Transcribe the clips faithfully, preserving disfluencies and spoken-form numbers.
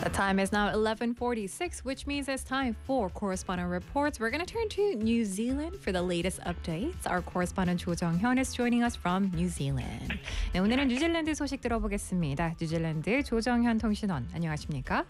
The time is now eleven forty-six, which means it's time for correspondent reports. We're going to turn to New Zealand for the latest updates. Our correspondent 조정현 is joining us from New Zealand. 네, 오늘은 뉴질랜드 소식 들어보겠습니다. 뉴질랜드 조정현 통신원, 안녕하십니까?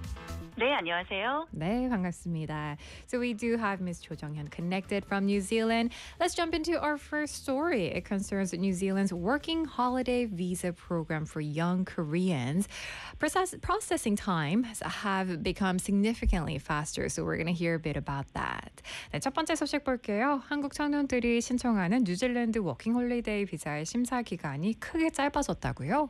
네, 안녕하세요. 네, 반갑습니다. So we do have Miss Cho Jung-hyun connected from New Zealand. Let's jump into our first story. It concerns New Zealand's working holiday visa program for young Koreans. Process- processing times have become significantly faster, so we're going to hear a bit about that. 네, 첫 번째 소식 볼게요. 한국 청년들이 신청하는 뉴질랜드 워킹 홀리데이 비자의 심사 기간이 크게 짧아졌다고요?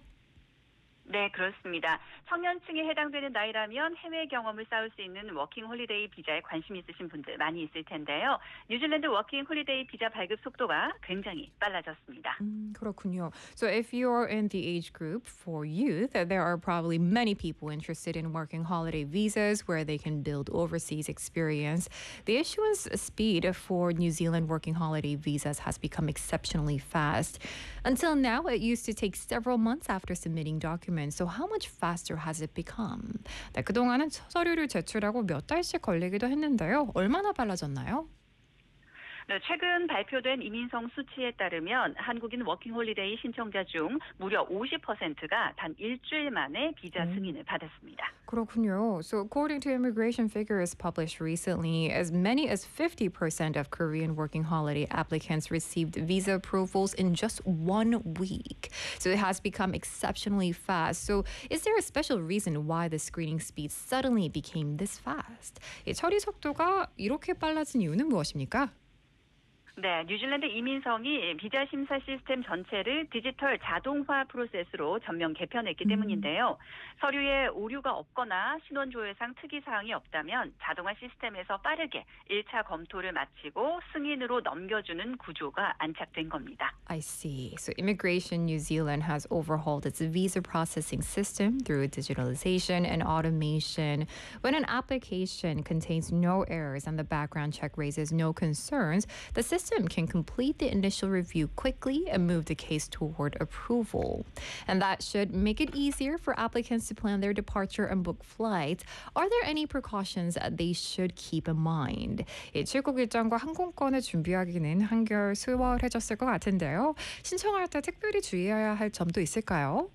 네, 그렇습니다. 청년층에 해당되는 나이라면 해외 경험을 쌓을 수 있는 워킹 홀리데이 비자에 관심 있으신 분들 많이 있을 텐데요. 뉴질랜드 워킹 홀리데이 비자 발급 속도가 굉장히 빨라졌습니다. 음, 그렇군요. So if you're in the age group for youth, there are probably many people interested in working holiday visas where they can build overseas experience. The issuance speed for New Zealand working holiday visas has become exceptionally fast. Until now, it used to take several months after submitting documents. So how much faster has it become? 네, 그동안은 서류를 제출하고 몇 달씩 걸리기도 했는데요. 얼마나 빨라졌나요? 네, 최근 발표된 이민성 수치에 따르면 한국인 워킹 홀리데이 신청자 중 무려 오십 퍼센트가 단 일주일 만에 비자 승인을 받았습니다. 그렇군요. So according to immigration figures published recently, as many as fifty percent of Korean working holiday applicants received visa approvals in just one week. So it has become exceptionally fast. So is there a special reason why the screening speed suddenly became this fast? 이 처리 속도가 이렇게 빨라진 이유는 무엇입니까? 네, 뉴질랜드 이민성이 비자 심사 시스템 전체를 디지털 자동화 프로세스로 전면 개편했기 음. 때문인데요. 서류에 오류가 없거나 신원 조회상 특이 사항이 없다면 자동화 시스템에서 빠르게 일 차 검토를 마치고 승인으로 넘겨주는 구조가 안착된 겁니다. I see. So Immigration New Zealand has overhauled its visa processing system through digitalization and automation. When an application contains no errors and the background check raises no concerns, the system system can complete the initial review quickly and move the case toward approval. And that should make it easier for applicants to plan their departure and book flights. Are there any precautions that they should keep in mind? 이 출국 일정과 항공권을 준비하기는 한결 수월해졌을 것 같은데요. 신청할 때 특별히 주의해야 할 점도 있을까요?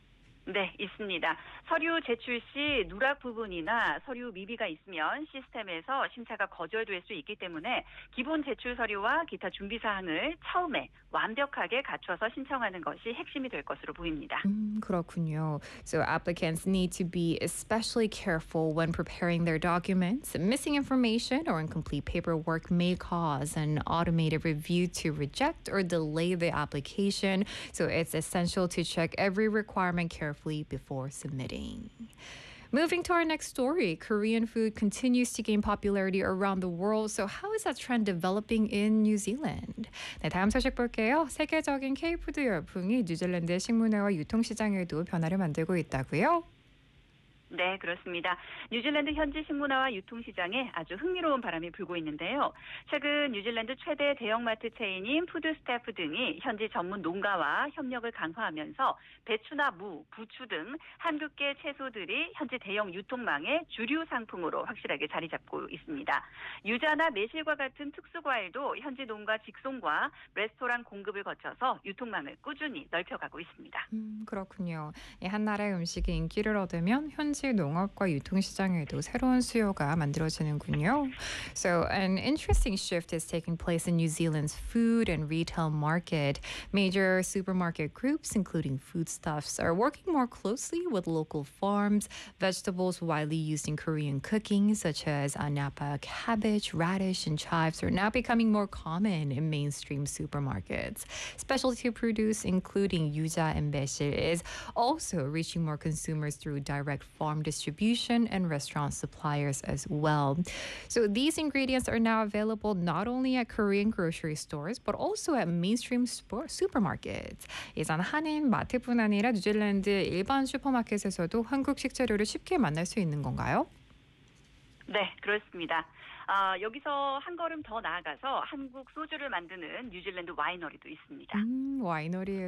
네, 있습니다. 서류 제출 시 누락 부분이나 서류 미비가 있으면 시스템에서 심사가 거절될 수 있기 때문에 기본 제출 서류와 기타 준비 사항을 처음에 완벽하게 갖춰서 신청하는 것이 핵심이 될 것으로 보입니다. 음, 그렇군요. So applicants need to be especially careful when preparing their documents. Missing information or incomplete paperwork may cause an automated review to reject or delay the application. So it's essential to check every requirement carefully before submitting. Moving to our next story, Korean food continues to gain popularity around the world. So how is that trend developing in New Zealand? 네, 다음 소식 볼게요. 세계적인 K-푸드 열풍이 뉴질랜드의 식문화와 유통시장에도 변화를 만들고 있다고요? 네, 그렇습니다. 뉴질랜드 현지 식문화와 유통시장에 아주 흥미로운 바람이 불고 있는데요. 최근 뉴질랜드 최대 대형마트 체인인 푸드스태프 등이 현지 전문 농가와 협력을 강화하면서 배추나 무, 부추 등 한국계 채소들이 현지 대형 유통망의 주류 상품으로 확실하게 자리 잡고 있습니다. 유자나 매실과 같은 특수과일도 현지 농가 직송과 레스토랑 공급을 거쳐서 유통망을 꾸준히 넓혀가고 있습니다. 음, 그렇군요. 한 나라의 음식이 인기를 얻으면 현지 농업과 유통시장에도 새로운 수요가 만들어지는군요. So an interesting shift is taking place in New Zealand's food and retail market. Major supermarket groups, including foodstuffs, are working more closely with local farms. Vegetables widely used in Korean cooking, such as napa cabbage, radish, and chives, are now becoming more common in mainstream supermarkets. Specialty produce, including yuja and besil, is also reaching more consumers through direct farm distribution and restaurant suppliers as well. So these ingredients are now available not only at Korean grocery stores but also at mainstream supermarkets. 예전 한인 마트뿐 아니라 뉴질랜드 일반 슈퍼마켓에서도 한국 식재료를 쉽게 만날 수 있는 건가요? 네, 그렇습니다. 아, 여기서 한 걸음 더 나아가서 한국 소주를 만드는 뉴질랜드 와이너리도 있습니다. 음, 와이너리